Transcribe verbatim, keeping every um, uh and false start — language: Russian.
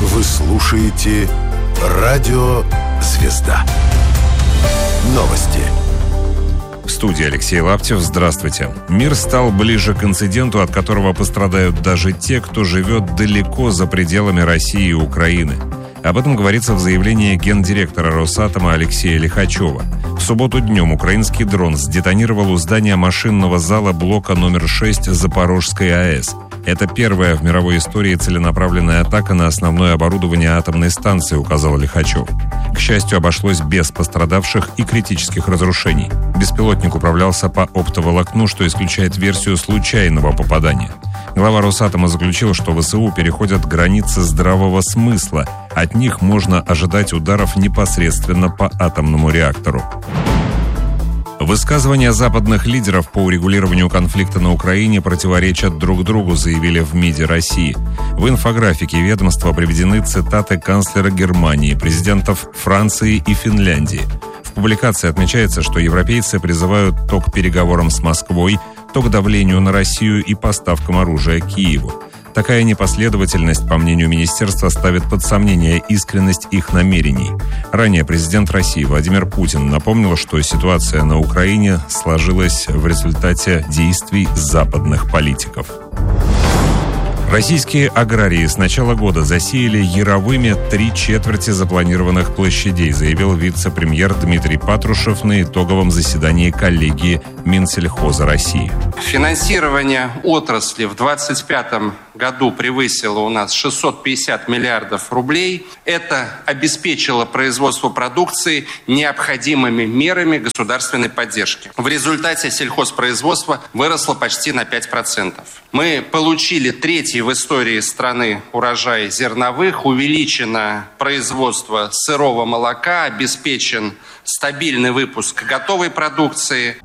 Вы слушаете Радио Звезда. Новости. В студии Алексей Лаптев. Здравствуйте. Мир стал ближе к инциденту, от которого пострадают даже те, кто живет далеко за пределами России и Украины. Об этом говорится в заявлении гендиректора Росатома Алексея Лихачева. В субботу днем украинский дрон сдетонировал у здания машинного зала блока номер шесть Запорожской АЭС. Это первая в мировой истории целенаправленная атака на основное оборудование атомной станции, указал Лихачев. К счастью, обошлось без пострадавших и критических разрушений. Беспилотник управлялся по оптоволокну, что исключает версию случайного попадания. Глава Росатома заключил, что ВСУ переходят границы здравого смысла. От них можно ожидать ударов непосредственно по атомному реактору. Высказывания западных лидеров по урегулированию конфликта на Украине противоречат друг другу, заявили в МИДе России. В инфографике ведомства приведены цитаты канцлера Германии, президентов Франции и Финляндии. В публикации отмечается, что европейцы призывают то к переговорам с Москвой, то к давлению на Россию и поставкам оружия Киеву. Такая непоследовательность, по мнению министерства, ставит под сомнение искренность их намерений. Ранее президент России Владимир Путин напомнил, что ситуация на Украине сложилась в результате действий западных политиков. Российские аграрии с начала года засеяли яровыми три четверти запланированных площадей, заявил вице-премьер Дмитрий Патрушев на итоговом заседании коллегии Минсельхоза России. Финансирование отрасли в двадцать пятом году превысило у нас шестьсот пятьдесят миллиардов рублей. Это обеспечило производство продукции необходимыми мерами государственной поддержки. В результате сельхозпроизводство выросло почти на пять процентов. Мы получили третий в истории страны урожай зерновых, увеличено производство сырого молока, обеспечен стабильный выпуск готовой продукции.